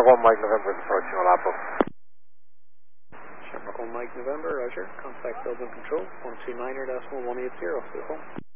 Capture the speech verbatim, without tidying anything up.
one Mike November is approaching Olapo. Shamrock one Mike November, roger. Contact building control, one two niner decimal one eight zero, stay home.